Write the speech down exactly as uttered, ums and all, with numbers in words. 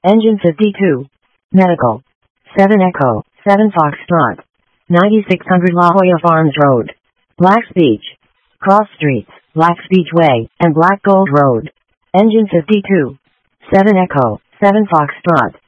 Engine fifty-two. Medical. seven Echo, seven Foxtrot. ninety-six hundred La Jolla Farms Road. Black's Beach. Cross Streets, Black's Beach Way, and Black Gold Road. Engine fifty-two. seven Echo, seven Foxtrot.